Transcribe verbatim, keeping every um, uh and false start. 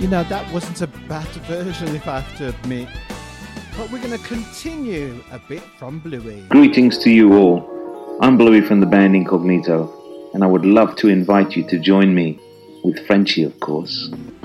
You know, that wasn't a bad version, if I have to admit. But we're going to continue a bit from Bluey. Greetings to you all. I'm Bluey from the band Incognito, and I would love to invite you to join me, with Frenchie of course,